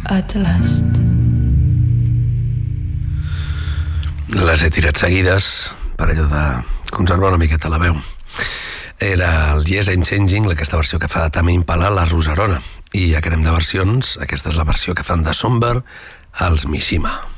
at last. Les he tirat seguides per allò de conservar una miqueta la veu. Era el Yes I'm Changing, aquesta versió que fa de Tame Impala, la Rosarona. I ja que anem de versions, aquesta és la versió que fan de Somber, els Mishima.